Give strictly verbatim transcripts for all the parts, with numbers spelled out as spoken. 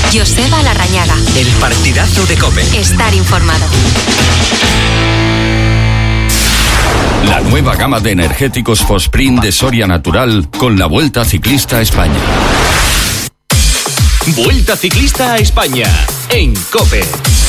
Joseba Larrañaga. El partidazo de COPE. Estar informado. La nueva gama de energéticos Fosprint de Soria Natural con la Vuelta Ciclista a España. Vuelta Ciclista a España en COPE.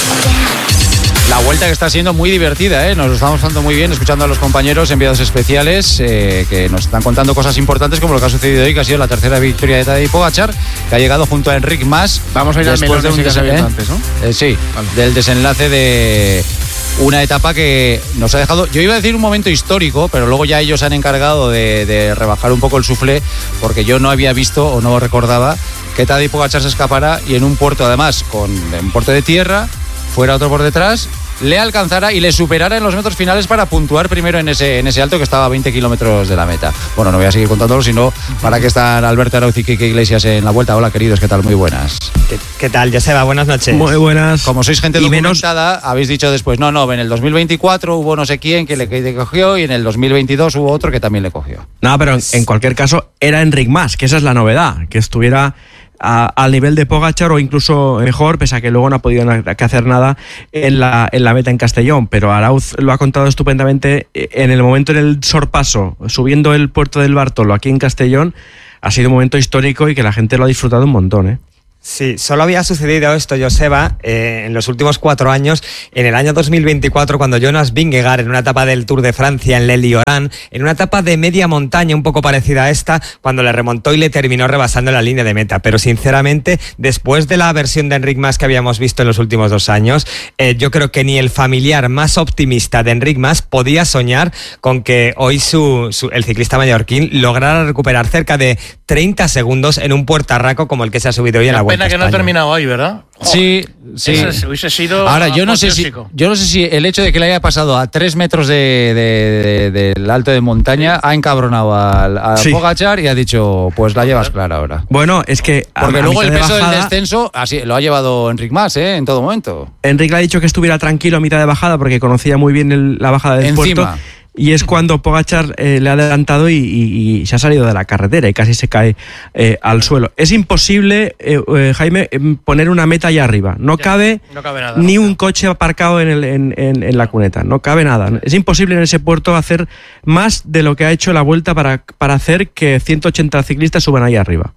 La vuelta que está siendo muy divertida, ¿eh? Nos lo estamos pasando muy bien escuchando a los compañeros enviados especiales eh, que nos están contando cosas importantes como lo que ha sucedido hoy, que ha sido la tercera victoria de Tadej Pogačar, que ha llegado junto a Enric Mas. Vamos a ir al melón de un que se había antes, ¿no? Eh, sí, vale. Del desenlace de una etapa que nos ha dejado, yo iba a decir un momento histórico, pero luego ya ellos se han encargado de, de rebajar un poco el suflé, porque yo no había visto o no recordaba que Tadej Pogačar se escapara y en un puerto, además, con un puerto de tierra, fuera otro por detrás, le alcanzara y le superara en los metros finales para puntuar primero en ese, en ese alto que estaba a veinte kilómetros de la meta. Bueno, no voy a seguir contándolo, sino para que están Alberto Arauz y Quique Iglesias en la vuelta. Hola, queridos, ¿qué tal? Muy buenas. ¿Qué, qué tal, Joseba? Buenas noches. Muy buenas. Como sois gente documentada, menos... habéis dicho después, no, no, en el dos mil veinticuatro hubo no sé quién que le, que le cogió y en el dos mil veintidós hubo otro que también le cogió. No, pero en, en cualquier caso era Enric Mas, que esa es la novedad, que estuviera A, al nivel de Pogačar o incluso mejor, pese a que luego no ha podido na- que hacer nada en la, en la meta en Castellón. Pero Arauz lo ha contado estupendamente. En el momento en el sorpaso, subiendo el puerto del Bartolo aquí en Castellón, ha sido un momento histórico y que la gente lo ha disfrutado un montón, ¿eh? Sí, solo había sucedido esto, Joseba, eh, en los últimos cuatro años. En el año dos mil veinticuatro, cuando Jonas Vingegaard, en una etapa del Tour de Francia en Lille-Oran, en una etapa de media montaña un poco parecida a esta, cuando le remontó y le terminó rebasando la línea de meta. Pero sinceramente, después de la versión de Enric Mas que habíamos visto en los últimos dos años, eh, yo creo que ni el familiar más optimista de Enric Mas podía soñar con que hoy su, su, el ciclista mallorquín lograra recuperar cerca de treinta segundos en un puertarraco como el que se ha subido hoy en la Vuelta. Pena que no ha terminado hoy, ¿verdad? Sí, sí. Ese hubiese sido. Ahora, yo no sé si yo no sé si el hecho de que le haya pasado a tres metros de, de, de, del alto de montaña sí. ha encabronado al, a sí. Pogačar y ha dicho, pues la llevas clara ahora. Bueno, es que porque a, luego a el peso de bajada, del descenso así lo ha llevado Enric Mas, ¿eh? En todo momento. Enric le ha dicho que estuviera tranquilo a mitad de bajada porque conocía muy bien el, la bajada del Encima. puerto. Y es cuando Pogačar eh, le ha adelantado y, y, y se ha salido de la carretera y casi se cae eh, al suelo. Es imposible, eh, eh, Jaime, poner una meta allá arriba. No ya, cabe no cabe nada, ni no. un coche aparcado en, el, en, en, en la cuneta. No cabe nada. Es imposible en ese puerto hacer más de lo que ha hecho la Vuelta para, para hacer que ciento ochenta ciclistas suban ahí arriba.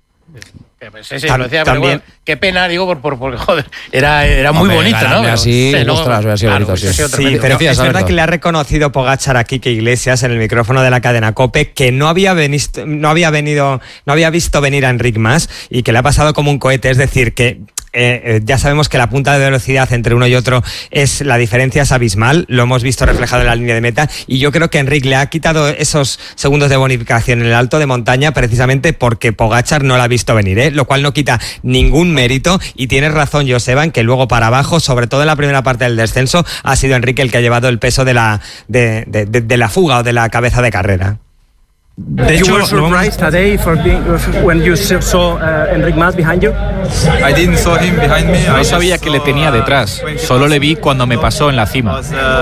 Sí, sí, lo decía, pero bueno, qué pena, digo, por, por, porque joder, era, era muy Hombre, bonito, ¿no? Así, sí, luego, ostras, hubiera sido claro, bonito, sí. Sí, sí, pero es verdad que le ha reconocido Pogačar a Quique Iglesias en el micrófono de la cadena COPE que no había, venido, no había venido, no había visto venir a Enric Mas y que le ha pasado como un cohete, es decir, que Eh, eh, ya sabemos que la punta de velocidad entre uno y otro es la diferencia es abismal, lo hemos visto reflejado en la línea de meta y yo creo que Enric le ha quitado esos segundos de bonificación en el alto de montaña precisamente porque Pogačar no la ha visto venir, ¿eh? Lo cual no quita ningún mérito y tienes razón, Joseba, en que luego para abajo, sobre todo en la primera parte del descenso, ha sido Enric el que ha llevado el peso de la, de, de, de, de la fuga o de la cabeza de carrera. De hecho, you were surprised today for being, when you saw uh, Enric Mas behind you? I didn't saw him behind me. No sabía que le tenía detrás, solo le vi cuando me pasó en la cima.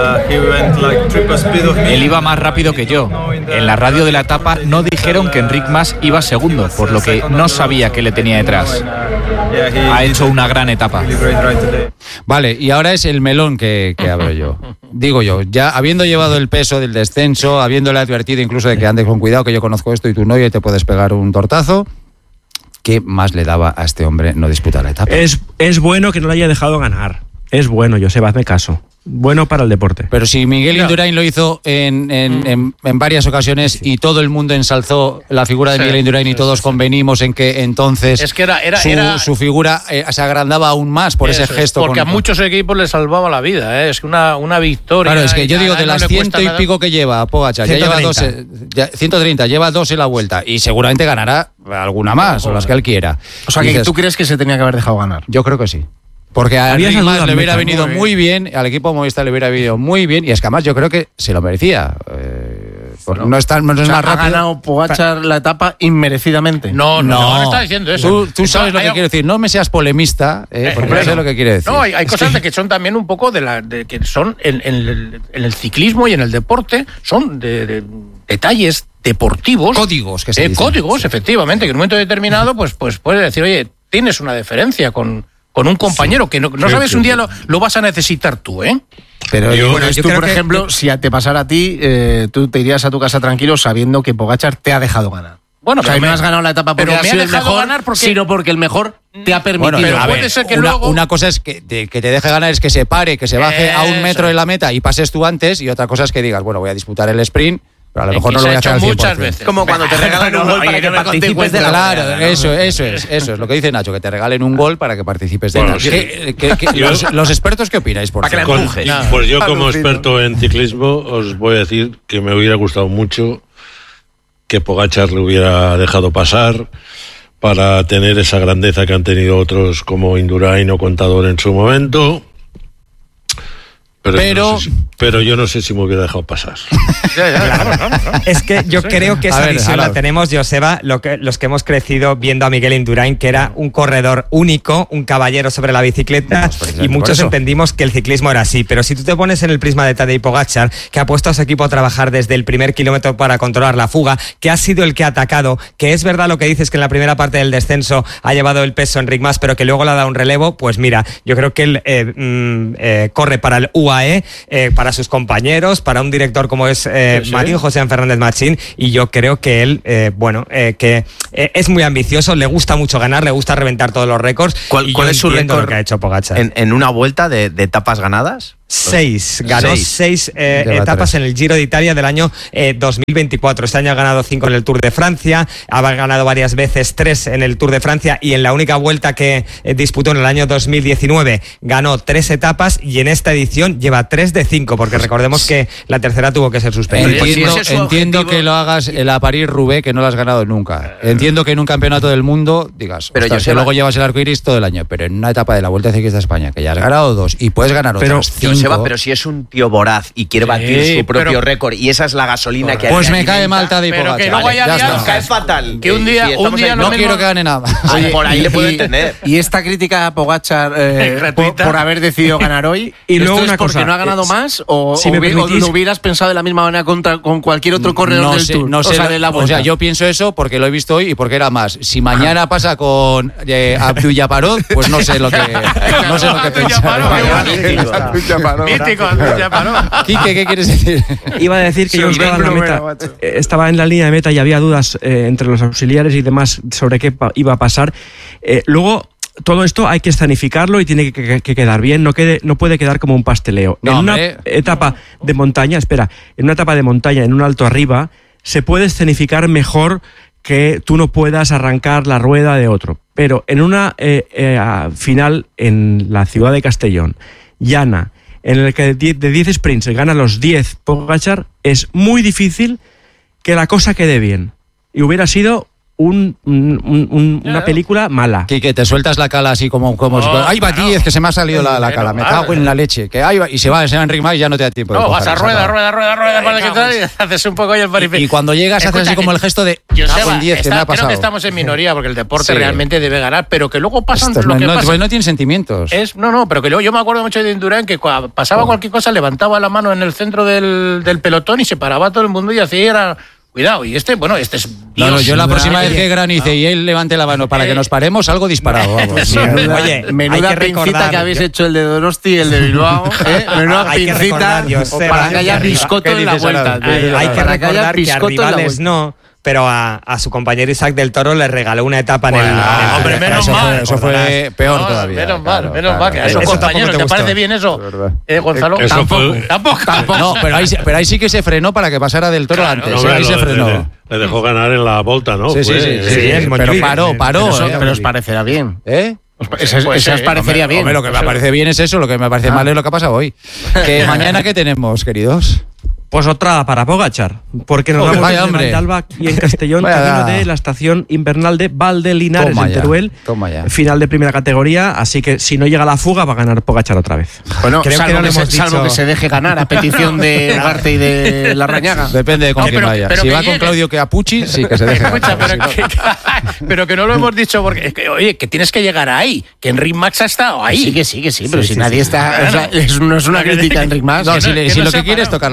Él iba más rápido que yo. En la radio de la etapa no dijeron que Enric Mas iba segundo, por lo que no sabía que le tenía detrás. Ha hecho una gran etapa. Vale, y ahora es el melón que, que abro yo. Digo yo, ya habiendo llevado el peso del descenso, habiéndole advertido incluso de que andes con cuidado, que yo conozco esto y tú no, y te puedes pegar un tortazo, ¿qué más le daba a este hombre no disputar la etapa? Es, es bueno que no le haya dejado ganar. Es bueno, Joseba, hazme caso. Bueno para el deporte. Pero si Miguel Indurain lo hizo en, en, en, en varias ocasiones y todo el mundo ensalzó la figura de sí, Miguel Indurain y todos sí, convenimos en que entonces es que era, era, su, era, su figura eh, se agrandaba aún más por ese gesto. Porque con, a muchos equipos les salvaba la vida, ¿eh? Es que una, una victoria. Claro, es que yo digo, de las no ciento y nada. pico que lleva Pogačar, ya lleva dos, ya, ciento treinta, lleva dos en la Vuelta y seguramente ganará alguna más o las que él quiera. O sea, que dices, ¿tú crees que se tenía que haber dejado ganar? Yo creo que sí. Porque a Enric Mas le hubiera venido muy bien. muy bien, al equipo Movistar le hubiera venido muy bien, y es que además yo creo que se lo merecía. Eh, bueno, no es, tan, no es o sea, más rápido. ¿Ha ganado Pogačar la etapa inmerecidamente? No, no, no, no está diciendo eso. Tú, tú sabes lo que quiero decir, no me seas polemista, eh, porque no sé lo que quiere decir. No, hay, hay cosas que... que son también un poco de la de que son en, en, el, en el ciclismo y en el deporte, son de, de detalles deportivos. Códigos, que se eh, dicen. Códigos, sí. efectivamente, que en un momento determinado pues, pues puedes decir, oye, tienes una deferencia con... con un compañero, que no, no Sí, sabes sí, un día sí. lo, lo vas a necesitar tú, ¿eh? Pero yo, bueno, tú, yo creo por que- ejemplo, si te pasara a ti, eh, tú te irías a tu casa tranquilo sabiendo que Pogačar te ha dejado ganar. Bueno, o sea, pero no me- has ganado la etapa porque pero has me ha sido el dejado mejor, ganar porque- sino porque el mejor te ha permitido. Bueno, pero a puede ver, ser que una, luego- una cosa es que te, que te deje ganar, es que se pare, que se baje a un metro de la meta y pases tú antes, y otra cosa es que digas, bueno, voy a disputar el sprint, pero a lo Es mejor que no se lo voy ha a hacer hecho al cien por muchas cien. veces. Como cuando te regalan un gol para que participes de la Claro, goleada, ¿no? eso, eso es, eso es lo que dice Nacho, que te regalen un gol para que participes de Bueno, él. sí. ¿Qué- qué- qué- Yo- los, los expertos qué opináis? Por Para que la favor? empujes. Con- pues yo como Alucino. experto en ciclismo os voy a decir que me hubiera gustado mucho que Pogačar le hubiera dejado pasar para tener esa grandeza que han tenido otros como Indurain o Contador en su momento. Pero, Pero- yo no sé si, pero yo no sé si me hubiera dejado pasar. Es que yo creo que A esa ver, visión ahora- la tenemos, Joseba, lo que, los que hemos crecido viendo a Miguel Indurain, que era un corredor único, un caballero sobre la bicicleta, precisamente y por muchos eso. entendimos que el ciclismo era así. Pero si tú te pones en el prisma de Tadej Pogačar, que ha puesto a su equipo a trabajar desde el primer kilómetro para controlar la fuga, que ha sido el que ha atacado, que es verdad lo que dices, que en la primera parte del descenso ha llevado el peso Enric Mas, pero que luego le ha dado un relevo, pues mira, yo creo que él eh, mm, eh, corre para el U A E, eh, para sus compañeros, para un director como es eh, Sí, sí. Martín José Fernández Machín, y yo creo que él, eh, bueno, eh, que eh, es muy ambicioso, le gusta mucho ganar, le gusta reventar todos los récords. ¿Cuál, y cuál yo es su entiendo récord lo que ha hecho Pogačar? en, en una vuelta de, de etapas ganadas? Seis, ganó Seis. seis, eh, Lleva etapas tres. en el Giro de Italia del año eh, dos mil veinticuatro. Este año ha ganado cinco en el Tour de Francia, ha ganado varias veces tres en el Tour de Francia, y en la única vuelta que eh, disputó en el año dos mil diecinueve ganó tres etapas, y en esta edición lleva tres de cinco, porque recordemos que la tercera tuvo que ser suspendida. Pues si Entiendo, ese es su entiendo objetivo- que lo hagas en la París-Roubaix, que no lo has ganado nunca. Entiendo que en un campeonato del mundo digas, Pero, ostras, que Joseba- luego llevas el arco iris todo el año, pero en una etapa de la Vuelta Ciclista a España, que ya has ganado dos y puedes ganar Pero, otras cinco. Joseba, pero si es un tío voraz y quiere batir Sí, su propio pero- récord, y esa es la gasolina que Pues le me cae alimenta, mal Tadej pero que Pogačar. luego haya Ya días- está. cae fatal. Que un Eh, día- si un estamos día ahí- lo No mismo- quiero que gane nada. Ay, Oye, por ahí y- le puedo y- entender. Y esta crítica a Pogačar eh, Gratuita. por, por haber decidido ganar hoy, Y ¿esto luego es una porque cosa, no ha ganado eh, más o, si o me hubi- o permitís- lo hubieras pensado de la misma manera contra, con cualquier otro corredor no del sé, Tour? no sé o sea, lo- de la o Vuelta. sea, yo pienso eso porque lo he visto hoy y porque era más. Si mañana pasa con eh, Abdul Yaparov, pues no sé lo que no sé lo que Abdul pensar. Yaparov, Mítico, ya paró. Quique, ¿qué quieres decir? Iba a decir que yo estaba en la meta, eh, estaba en la línea de meta y había dudas eh, entre los auxiliares y demás sobre qué pa- iba a pasar. Eh, luego, todo esto hay que escenificarlo y tiene que, que- que quedar bien, no, quede, no puede quedar como un pasteleo. No, en una hombre. etapa de montaña, espera, en una etapa de montaña, en un alto arriba, se puede escenificar mejor que tú no puedas arrancar la rueda de otro. Pero en una eh, eh, a- final en la ciudad de Castellón, llana, en el que de de diez sprints se gana los diez Pogačar, es muy difícil que la cosa quede bien. Y hubiera sido un- un- un- un- una película mala. Quique, te sueltas la cala así como... como No, ¡ay, va no. diez, que se me ha salido la, la Pero, cala! Me vale. cago en la leche. Que ahí va, y se va, se va Enric Mas y ya no te da tiempo. de No, vas coger a esa rueda, cala. rueda, rueda, rueda, para que tal, y haces un poco ahí el paripé. Y, y cuando llegas haces Escucha, así como que- el gesto de... Joseba, cago en diez, que está- me ha creo pasado. que estamos en minoría porque el deporte Sí. realmente debe ganar, pero que luego pasan Estos lo no, que no, pasa. pues no tienen sentimientos. Es, no, no, pero que luego yo me acuerdo mucho de Indurain que cua- pasaba cualquier cosa, levantaba la mano en el centro del, del pelotón y se paraba todo el mundo y así era... Cuidado, y este, bueno, este es... No, no, Dios. yo la próxima vez que granice y él levante la mano para que nos paremos, algo disparado, vamos. Sí. Oye, Menuda hay que pincita recordar, que habéis yo- hecho el de Donosti y el de Bilbao. ¿eh? Menuda Hay que pincita recordar, Joseba, para que haya que arriba- biscoto ¿qué en la dices vuelta. ahora? tío. Hay que Para haya recordar que a biscoto en la rivales vuelta. no, pero a, a su compañero Isaac del Toro le regaló una etapa en el... Bueno, en el- hombre, en el- menos eso mal. Fue, eso fue peor No, todavía. Menos mal, claro, menos claro, mal, que a claro. esos Eso tampoco compañeros, te ¿te gustó. parece bien eso? verdad. ¿Eh, Gonzalo? Eso Tampoco, fue- tampoco. tampoco. No, pero ahí, pero ahí sí que se frenó para que pasara del Toro Claro, antes. No, ¿eh? hombre, Ahí lo- se le, frenó. le dejó ganar en la volta, ¿no? Sí, sí, Fue, sí, eh, sí, sí, sí, es pero Montjuic. paró, paró. Pero, eso- ¿eh? pero os parecerá bien. ¿Eh? Eso, Pues eso os sí, parecería hombre, bien. Hombre, lo que me parece bien es eso, lo que me parece mal es lo que ha pasado hoy. Que mañana, ¿qué tenemos, queridos? Pues otra para Pogačar, porque nos Joder, vamos vaya, de hombre. Valdealba aquí en Castellón, Vaya. camino de la estación invernal de Valdelinares Toma en ya, Teruel, toma ya. final de primera categoría, así que si no llega la fuga va a ganar Pogačar otra vez. Bueno, Creo que salvo, no que le se, hemos salvo dicho- que se deje ganar a petición de Ugarte y de Larrañaga. Depende de con No, quién pero- vaya. pero si que va con llegue. Claudio Chiappucci, sí que se deje. Escucha, ganar. pero que, pero que no lo hemos dicho porque, es que, oye, que tienes que llegar ahí, que Enric Max ha estado ahí. Sí, que sí, que sí, pero Sí, si sí, nadie sí. está. Claro. o sea, es- no es una crítica a Enric Mas. No, que si, no- le- que si no lo se que ha quiere es parado. tocar las narices.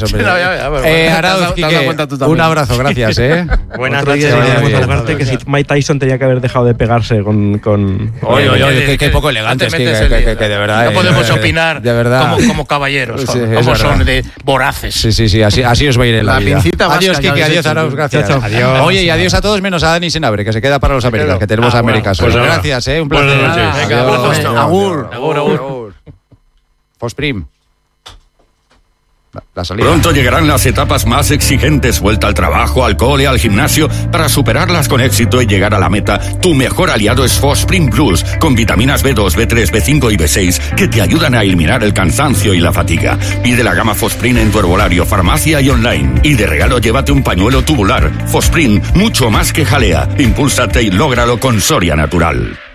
gracias, hombre. Sí, no, ya, ya, bueno, eh, te has Arauz, dado- te has Quique, dado cuenta tú también. un abrazo, gracias, ¿eh? Buenas Otro día noches. deberíamos Vaya, abogarte que si Mike Tyson tenía que haber dejado de pegarse con... con Oye, oye, oye, qué, qué poco No te elegantes, que, metes que, en que, lío. que, que de verdad. No eh, podemos eh, opinar de verdad. como, como caballeros, Sí, son, es como verdad. son de voraces. Sí, sí, sí, así, así os va a ir en la, La vida. pincita vasca Adiós, que Kike, habéis adiós, hecho. Arauz, gracias. Chao, chao. Adiós. Oye, y adiós a todos menos a Dani Senabre, que se queda para los Américas, que tenemos Ah, Américas. bueno. Pues nada. Gracias, eh, un placer. Buenas noches. Venga, Adiós, agur, adiós, agur. Agur, agur. Fosprim. La, la salida. Pronto llegarán las etapas más exigentes, vuelta al trabajo, al cole, al gimnasio. Para superarlas con éxito y llegar a la meta, tu mejor aliado es Fosprin Plus, con vitaminas B dos, B tres, B cinco y B seis que te ayudan a eliminar el cansancio y la fatiga. Pide la gama Fosprin en tu herbolario, farmacia y online. Y de regalo llévate un pañuelo tubular. Fosprin, mucho más que jalea. Impúlsate y lógralo con Soria Natural.